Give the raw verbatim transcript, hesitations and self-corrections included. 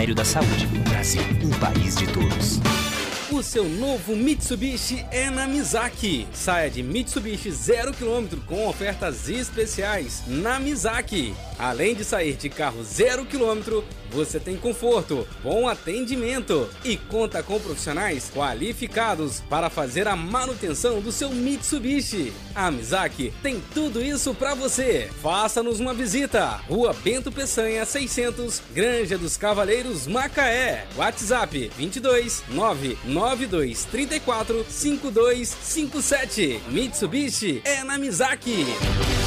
Ministério da Saúde. Brasil, um país de todos. O seu novo Mitsubishi é na Mizaki. Saia de Mitsubishi zero quilômetro com ofertas especiais na Mizaki. Além de sair de carro zero quilômetro, você tem conforto, bom atendimento e conta com profissionais qualificados para fazer a manutenção do seu Mitsubishi. A Mizaki tem tudo isso para você. Faça-nos uma visita. Rua Bento Peçanha seiscentos, Granja dos Cavaleiros, Macaé. WhatsApp vinte e dois, nove nove dois três quatro, cinco dois cinco sete. Mitsubishi é na Mizaki.